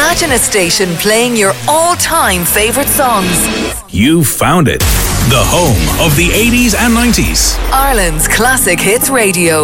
Imagine a station playing your all-time favourite songs. You found it. The home of the 80s and 90s. Ireland's Classic Hits Radio.